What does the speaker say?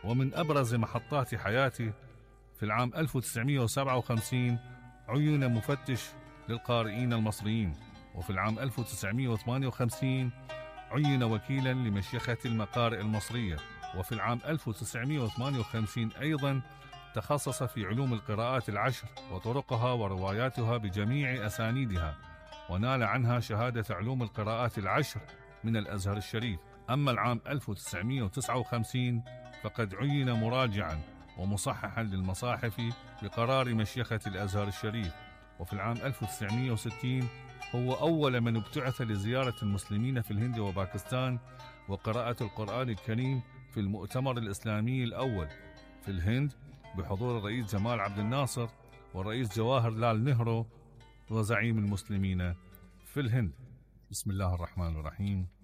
ومن أبرز محطات حياته في العام 1957 عين مفتش للقارئين المصريين، وفي العام 1958 عين وكيلا لمشيخة المقارئ المصرية، وفي العام 1958 أيضا تخصص في علوم القراءات العشر وطرقها ورواياتها بجميع أسانيدها، ونال عنها شهادة علوم القراءات العشر من الأزهر الشريف. أما العام 1959 فقد عين مراجعا ومصححا للمصاحف بقرار مشيخة الأزهر الشريف. وفي العام 1960 هو أول من ابتعث لزيارة المسلمين في الهند وباكستان وقراءة القرآن الكريم في المؤتمر الإسلامي الأول في الهند بحضور الرئيس جمال عبد الناصر والرئيس جواهر لال نهرو وزعيم المسلمين في الهند. بسم الله الرحمن الرحيم.